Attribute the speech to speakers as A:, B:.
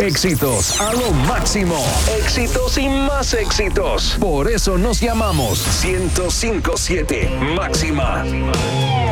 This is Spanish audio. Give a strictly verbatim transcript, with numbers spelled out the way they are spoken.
A: Éxitos a lo máximo. Éxitos y más éxitos. Por eso nos llamamos ciento cinco punto siete Máxima.